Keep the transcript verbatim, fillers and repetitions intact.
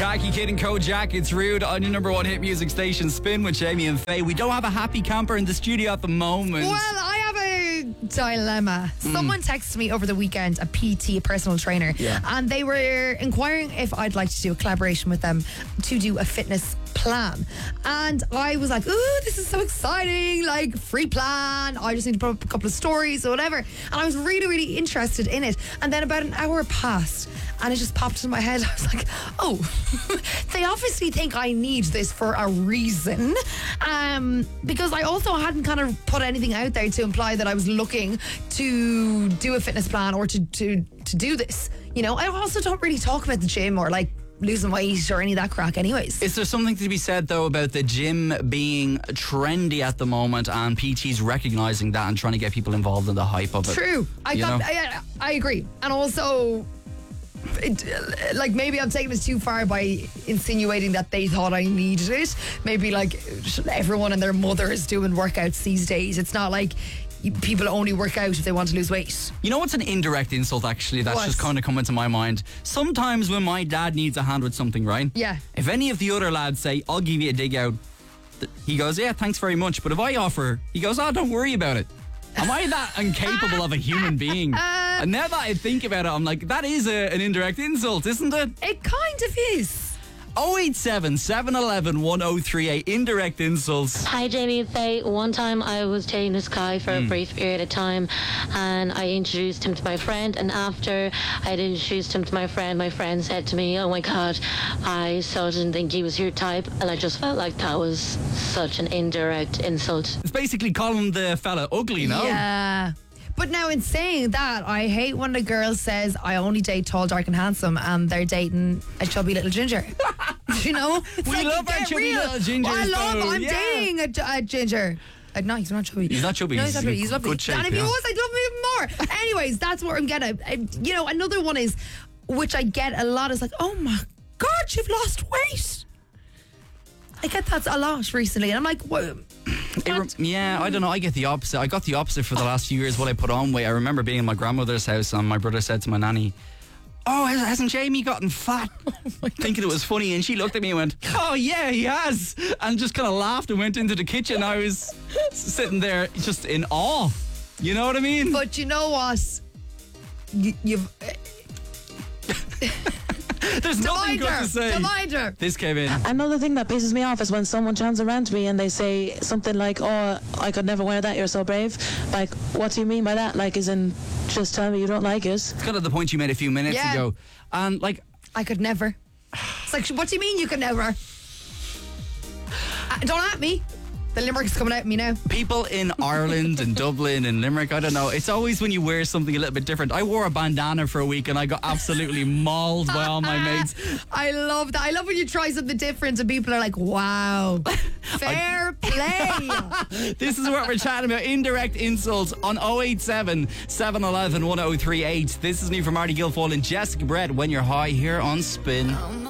Jackie Kid and Kojak, it's Rude on your number one hit music station, Spin with Jamie and Faye. We don't have a happy camper in the studio at the moment. Well, I have a dilemma. Mm. Someone texted me over the weekend, a P T, a personal trainer, yeah. and they were inquiring if I'd like to do a collaboration with them to do a fitness plan. And I was like, ooh, this is so exciting, like free plan. I just need to put up a couple of stories or whatever. And I was really, really interested in it. And then about an hour passed and it just popped into my head. I was like, oh, they obviously think I need this for a reason. Um, because I also hadn't kind of put anything out there to imply that I was looking to do a fitness plan or to, to, to do this. You know, I also don't really talk about the gym or like losing weight or any of that crack anyways. Is there something to be said though about the gym being trendy at the moment and P Ts recognising that and trying to get people involved in the hype of it? True. I got, know? I, I agree. And also, it, like maybe I'm taking this too far by insinuating that they thought I needed it. Maybe like everyone and their mother is doing workouts these days. It's not like people only work out if they want to lose weight. You know what's an indirect insult actually that's what? just kind of come into my mind? Sometimes when my dad needs a hand with something, right? Yeah. If any of the other lads say, I'll give you a dig out, he goes, yeah, thanks very much. But if I offer, he goes, oh, don't worry about it. Am I that incapable of a human being? And now that I think about it, I'm like, that is a, an indirect insult, isn't it? It kind of is. oh eight seven, seven one one, one oh three eight, indirect insults. Hi Jamie and Faye. One time I was dating this guy for mm. a brief period of time and I introduced him to my friend, and after I had introduced him to my friend, my friend said to me, oh my god, I so didn't think he was your type, and I just felt like that was such an indirect insult. It's basically calling the fella ugly, no? Yeah. But now in saying that, I hate when the girl says, I only date tall, dark and handsome, and they're dating a chubby little ginger. You know? It's we like, love our chubby real. little gingers. I love, though. I'm yeah. dating a, a ginger. Uh, no, he's not chubby. He's not chubby. No, he's not chubby. He's lovely. Good shape, and if yeah. he was, I'd love him even more. Anyways, that's what I'm getting at. Uh, you know, another one is, which I get a lot, is like, oh my God, you've lost weight. I get that a lot recently. And I'm like, what? It, yeah, I don't know. I get the opposite. I got the opposite for the last few years when I put on weight. I remember being in my grandmother's house and my brother said to my nanny, oh, hasn't Jamie gotten fat? Oh Thinking it was funny, and she looked at me and went, oh yeah, he has, and just kind of laughed and went into the kitchen. I was sitting there just in awe. You know what I mean? But you know what? You, you've... There's nothing good to say. Reminder. This came in. Another thing that pisses me off is when someone chants around to me and they say something like, oh, I could never wear that, you're so brave. Like, what do you mean by that? Like, as in, just tell me you don't like it. It's kind of the point you made a few minutes yeah. ago. And, like... I could never. It's like, what do you mean you could never? Uh, don't at me. The Limerick's coming at me now. People in Ireland and Dublin and Limerick, I don't know. It's always when you wear something a little bit different. I wore a bandana for a week and I got absolutely mauled by all my mates. I love that. I love when you try something different and people are like, wow, fair play. This is what we're chatting about. Indirect insults on oh eight seven, seven one one, one oh three eight. This is new from Marty Guilfoyle and Jessica Brett, When You're High, here on Spin.